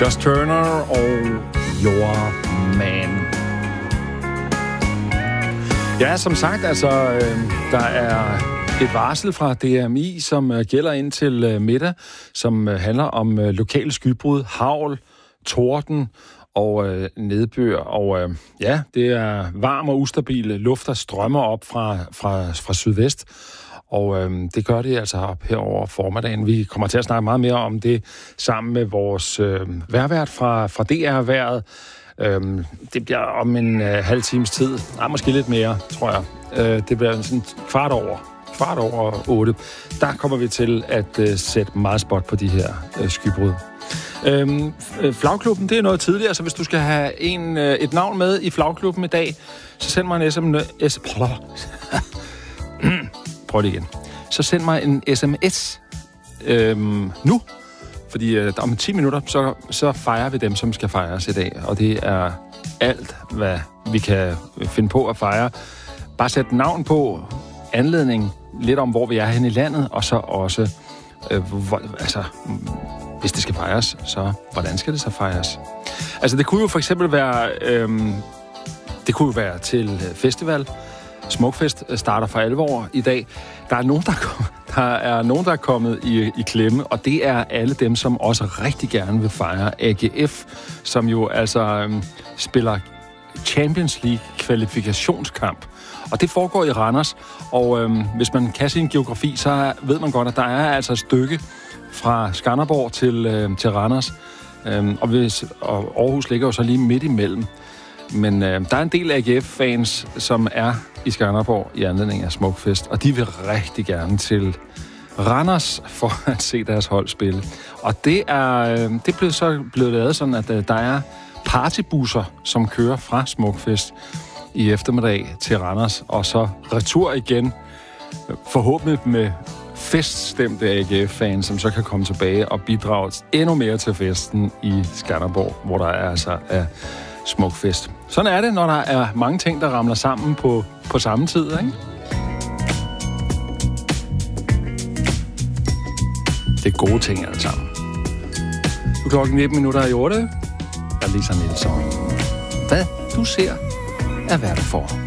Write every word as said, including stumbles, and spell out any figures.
Gus Turner og Your Man. Ja, som sagt, altså, øh, der er et varsel fra D M I, som øh, gælder ind til øh, middag, som øh, handler om øh, lokale skybrud, hagl, torden og øh, nedbør. Og øh, ja, det er varm og ustabil luft, der strømmer op fra, fra, fra sydvest. Og øh, det gør det altså op her over formiddagen. Vi kommer til at snakke meget mere om det sammen med vores øh, vejrvært fra, fra D R-vejret. Øh, det bliver om en øh, halv times tid. Nej, måske lidt mere, tror jeg. Øh, det bliver sådan kvart over. Kvart over otte. Der kommer vi til at øh, sætte meget spot på de her øh, skybrud. Øhm, flagklubben, det er noget tidligere, så hvis du skal have en, øh, et navn med i flagklubben i dag, så send mig en sms. Prøv det igen. Så send mig en sms øhm, nu, fordi øh, om ti minutter, så, så fejrer vi dem, som skal fejres i dag. Og det er alt, hvad vi kan finde på at fejre. Bare sæt navn på, anledning, lidt om, hvor vi er henne i landet, og så også, øh, hvor, altså, hvis det skal fejres, så hvordan skal det så fejres? Altså, det kunne jo for eksempel være, øh, det kunne jo være til festival. Smukfest starter for alvor i dag. Der er nogen, der, kom, der er nogen, der er kommet i, i klemme, og det er alle dem, som også rigtig gerne vil fejre A G F, som jo altså øhm, spiller Champions League kvalifikationskamp. Og det foregår i Randers, og øhm, hvis man kan sin geografi, så ved man godt, at der er altså et stykke fra Skanderborg til, øhm, til Randers, øhm, og, hvis, og Aarhus ligger jo så lige midt imellem. Men øh, der er en del A G F-fans, som er i Skanderborg i anledning af Smukfest, og de vil rigtig gerne til Randers for at se deres hold spille. Og det er, øh, det blev så blevet lavet sådan, at øh, der er partybusser, som kører fra Smukfest i eftermiddag til Randers, og så retur igen, forhåbentlig med feststemte A G F-fans, som så kan komme tilbage og bidrage endnu mere til festen i Skanderborg, hvor der er altså er Smukfest. Sådan er det, når der er mange ting, der ramler sammen på, på samme tid, ikke? Det er gode ting alle sammen. Nu er klokken nitten minutter i otte. Der er Lisa Nielsen. Hvad du ser, er hvad du får.